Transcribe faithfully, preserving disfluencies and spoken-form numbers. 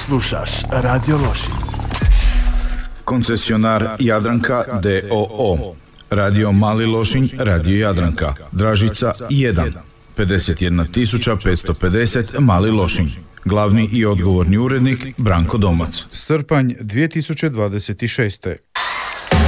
Slušaš Radio Lošinj. Koncesionar Jadranka d o o. Radio Mali Lošinj, Radio Jadranka. Dražica jedan. pedeset jedna tisuća petsto pedeset Mali Lošinj. Glavni i odgovorni urednik Branko Domac. Srpanj dvije tisuće dvadeset šeste.